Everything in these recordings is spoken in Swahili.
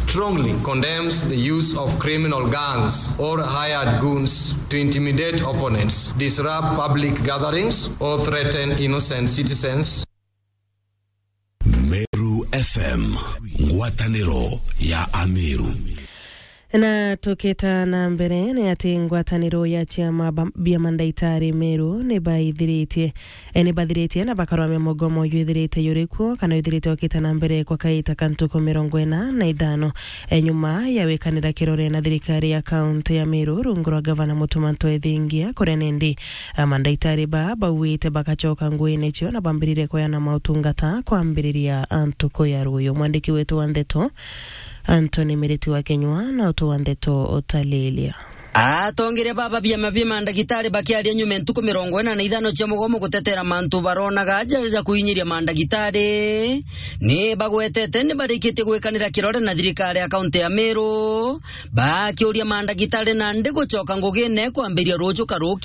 strongly condemns the use of criminal gangs or hired goons to intimidate opponents, disrupt public gatherings, or threaten innocent citizens. Meru FM, ngwataniro ya Ameru. Na tukita na mbere ni ati ngwataniro ya chama bia mandaitari Meru ne baithiritie na bakarwame mugomo yuithirite yurikuo kana yuithirite okita na mbere kwa kaita kantuko 45 nyuma ya wekanira kirore na thirikari ya county ya Meru rungura gavana Mutumanto Ethingia kurenendi mandaitari bawite bakachoka nguine chio na bambirire kwa na mautungata kwambiriria antuko ya ruyo. Mwandiki wetu wa Ndeto Anthony Miriti wa Kenywa na utu wa Ndeto Otalelia. Tongere baba bia mandagitari bakiaria nyume ntuko 45 cia mugomo gutetera mantu barona gaja kuinyiria mandagitari ni bagwetete ni barikite gwekanira kirore na thirikari ya county ya Meru bakiuria mandagitari na ndi gucoka ngugine kwambiria rojo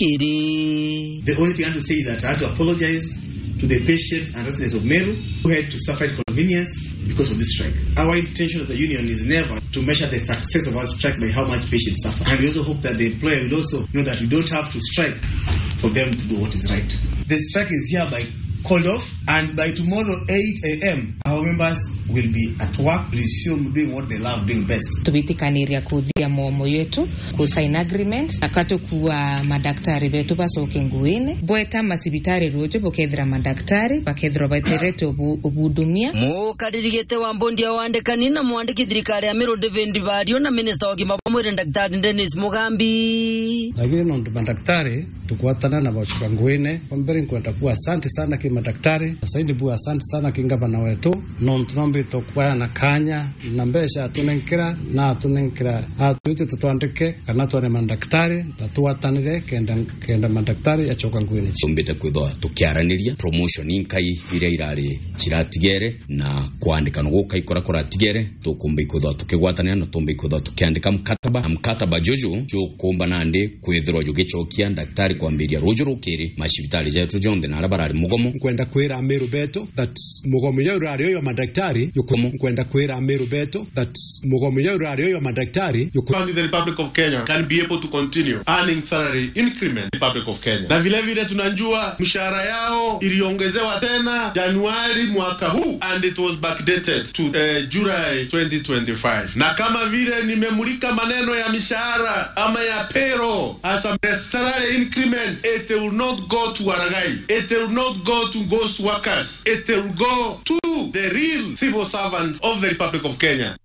karukiri. The only thing I have to say is that I have to apologize to the patients and residents of Meru who had to suffer inconvenience because of this strike. Our intention as a union is never to measure the success of our strikes by how much patients suffer. And we also hope that the employer will also know that we don't have to strike for them to do what is right. The strike is hereby called off, and by tomorrow 8 a.m. our members will be at work, resume doing what they love doing best. Tubitikaniria kuthia momo yetu ku sign agreement akato kuwa madaktari betu basoke nguine bweta masibitari rojo bokethra madaktari bakethra baitereto obudumia mukadirigete wa mbondia wandekani na mwandiki thirikari ya Meru David Vario na minister wa gima pamwe Daktari Dennis Mugambi. Lakini ndo madaktari tukuatana na bachuka nguine pambere kwenda kuwa asante sana ki madaktari asaidi bu asante sana kingavana wetu non tunombe tokwa na kanya na mbesha tunenkira na tunenkira atuite tutwandike kana twane madaktari tatuatanire kenda madaktari achoka nguine tumbete kwithwa tukiaraniria promotion inkai ire irari kiratigere na kwandika no gukaikora koratigere tukumbe kwithwa tukigwatanira na tumbe kwithwa tukiandika mkataba jojo jo komba nande kwithwa yugichokia daktari kwambiria rojo rukiri mashibitali yetu jonde na arabarari mugomo kwenda kwera Meru beto that mugomo ya urari yo madaktari yukomo kwenda kwera Meru beto that mugomo ya urari yo madaktari yukomo. The Republic of Kenya can be able to continue earning salary increment in the Republic of Kenya. Na vile vile tunajua mshahara yao iliongezewa tena Januari mwaka huu and it was backdated to July 2025. Na kama vile nimemulika maneno ya mishahara ama ya payroll as a salary increment, it will not go to Waragai, it will not go to ghost workers, it will go to the real civil servants of the Republic of Kenya.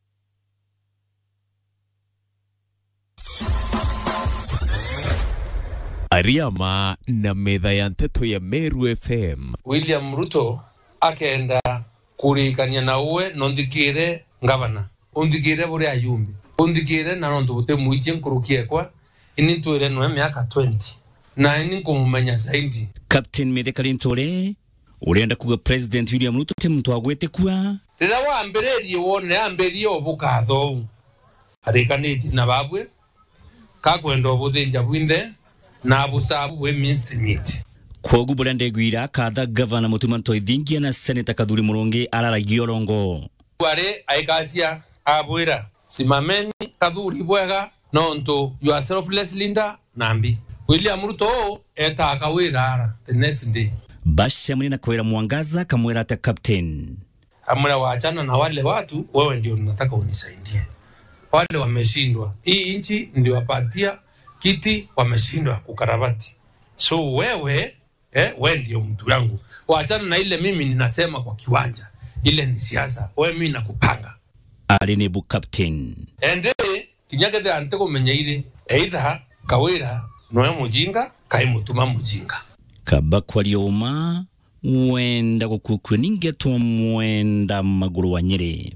Ariama na medha ya Nteto ya Meru FM. William Ruto akenda kurikania na uwe nondikire ngavana undikire buri ayumbi undikire na nondo bute muiche nkurukie kwa ini tuire no miaka 20 na ini kumumenya zaidi. Captain Medekali Ntore urenda kuga President William Ruto temtu agwete kwa rira wambererie wone amberie obukatho arikaniti na babwe kakwenda obuthinja bwinde na busabu we minst meat kogu burande gwira kada governor Mutumanto Ethingia na Senator Kadhuri Murongi arara giorongo ware aikasia abwira simameni Kadhuri bwega nonto you are selfless Linda nambi William Ruto eta akawira the next day basha mlina kwera mwangaza kamwera ata captain amuna waachana na wale watu wewe ndio unataka unisaidie wale wameshindwa hii inchi ndio wapatia kiti wameshindwa kukarabati so wewe ndio mtu yangu waachana na ile mimi ninasema kwa kiwanja ile ni siasa wewe mimi nakupanga alinebu captain ende kinyagede anteko menyeire either kawira noe mujinga kai mutuma mujinga kabakwalioma wenda kukukwe ningeto mwenda maguru wa Nyeri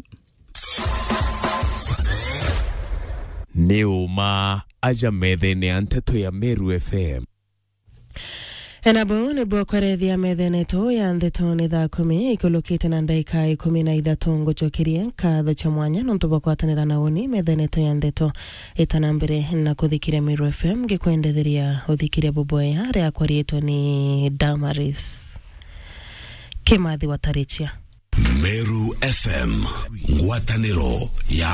Neuma aja methene ya Nteto ya Meru FM. Enabu nebo kwarethia metheneto ya Nteto ni thaa 10 ikulukite na ndaika 13 ngucokirie katho cha mwanya nontu bakwatanira na uni metheneto ya Nteto itana mbere na kuthikire Meru FM gikwendetheria uthikire boboya ria kwarietwo ni Damaris Kimathi Watarichia. Meru FM ngwataniro ya